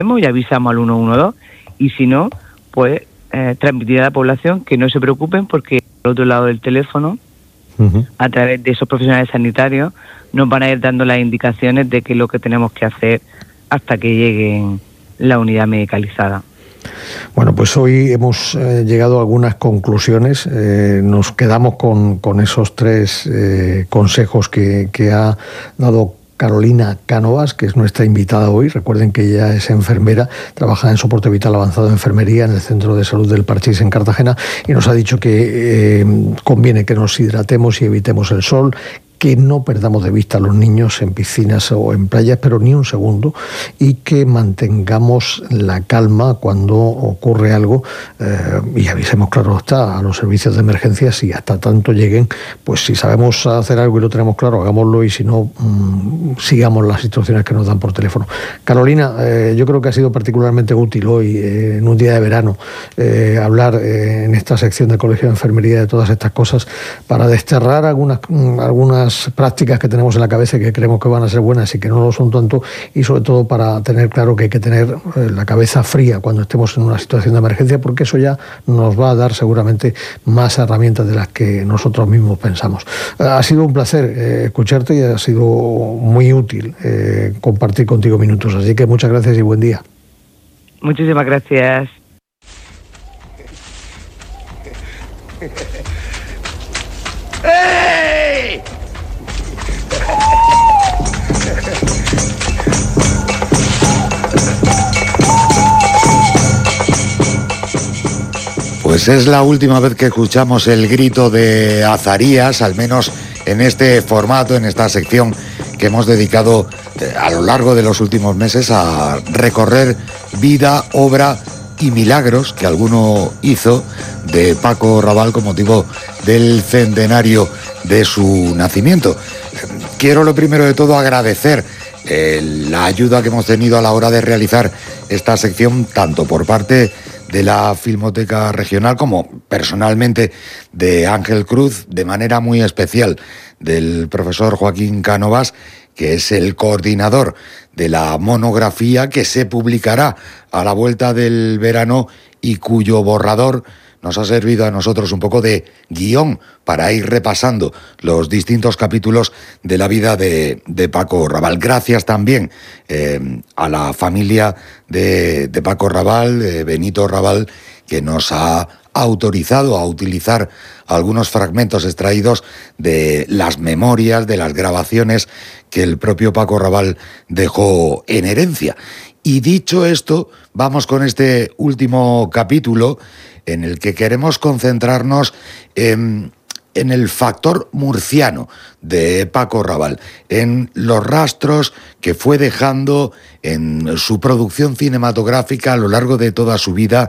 y avisamos al 112 y si no, pues transmitir a la población que no se preocupen porque al otro lado del teléfono, a través de esos profesionales sanitarios, nos van a ir dando las indicaciones de qué es lo que tenemos que hacer hasta que lleguen la unidad medicalizada. Bueno, pues hoy hemos llegado a algunas conclusiones. Nos quedamos con esos 3 consejos que ha dado Carolina Cánovas, que es nuestra invitada hoy. Recuerden que ella es enfermera, trabaja en soporte vital avanzado de enfermería en el Centro de Salud del Parchís en Cartagena y nos ha dicho que conviene que nos hidratemos y evitemos el sol, que no perdamos de vista a los niños en piscinas o en playas, pero ni un segundo, y que mantengamos la calma cuando ocurre algo y avisemos, claro está, a los servicios de emergencias y hasta tanto lleguen, pues si sabemos hacer algo y lo tenemos claro, hagámoslo y si no, sigamos las instrucciones que nos dan por teléfono. Carolina, yo creo que ha sido particularmente útil hoy, en un día de verano, hablar en esta sección del Colegio de Enfermería de todas estas cosas para desterrar algunas prácticas que tenemos en la cabeza y que creemos que van a ser buenas y que no lo son tanto, y sobre todo para tener claro que hay que tener la cabeza fría cuando estemos en una situación de emergencia, porque eso ya nos va a dar seguramente más herramientas de las que nosotros mismos pensamos. Ha sido un placer escucharte y ha sido muy útil compartir contigo minutos, así que muchas gracias y buen día. Muchísimas gracias. ¡Ey! Pues es la última vez que escuchamos el grito de Azarías, al menos en este formato, en esta sección que hemos dedicado a lo largo de los últimos meses a recorrer vida, obra y milagros que alguno hizo de Paco Raval con motivo del centenario de su nacimiento. Quiero lo primero de todo agradecer la ayuda que hemos tenido a la hora de realizar esta sección, tanto por parte de la Filmoteca Regional como personalmente de Ángel Cruz, de manera muy especial del profesor Joaquín Cánovas, que es el coordinador de la monografía que se publicará a la vuelta del verano y cuyo borrador nos ha servido a nosotros un poco de guión para ir repasando los distintos capítulos de la vida de Paco Raval. Gracias también a la familia de Paco Raval, de Benito Raval, que nos ha autorizado a utilizar algunos fragmentos extraídos de las memorias, de las grabaciones que el propio Paco Raval dejó en herencia. Y dicho esto, vamos con este último capítulo en el que queremos concentrarnos en el factor murciano de Paco Raval, en los rastros que fue dejando en su producción cinematográfica a lo largo de toda su vida,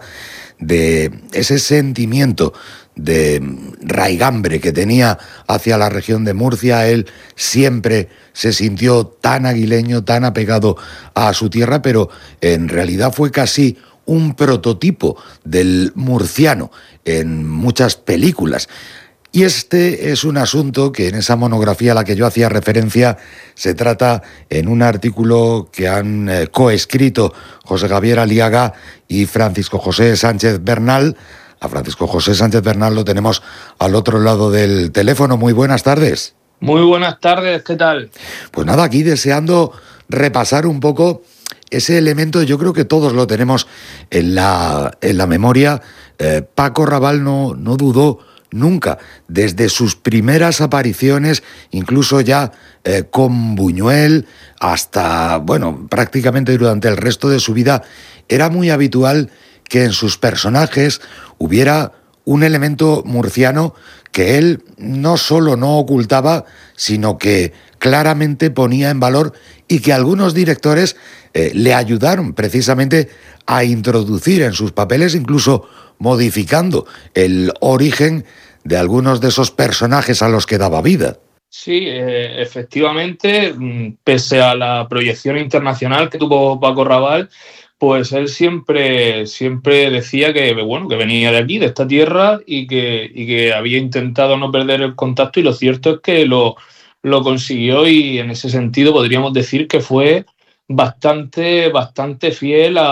de ese sentimiento de raigambre que tenía hacia la región de Murcia. Él siempre se sintió tan aguileño, tan apegado a su tierra, pero en realidad fue casi un prototipo del murciano en muchas películas. Y este es un asunto que en esa monografía a la que yo hacía referencia se trata en un artículo que han coescrito José Javier Aliaga y Francisco José Sánchez Bernal. A Francisco José Sánchez Bernal lo tenemos al otro lado del teléfono. Muy buenas tardes. Muy buenas tardes, ¿qué tal? Pues nada, aquí deseando repasar un poco ese elemento. Yo creo que todos lo tenemos en la memoria. Paco Raval no dudó nunca, desde sus primeras apariciones, incluso ya con Buñuel, hasta, bueno, prácticamente durante el resto de su vida, era muy habitual que en sus personajes hubiera un elemento murciano que él no solo no ocultaba, sino que claramente ponía en valor y que algunos directores le ayudaron precisamente a introducir en sus papeles, incluso modificando el origen de algunos de esos personajes a los que daba vida. Sí, efectivamente, pese a la proyección internacional que tuvo Paco Raval, pues él siempre decía que, bueno, que venía de aquí, de esta tierra, y que había intentado no perder el contacto, y lo cierto es que lo consiguió, y en ese sentido podríamos decir que fue bastante fiel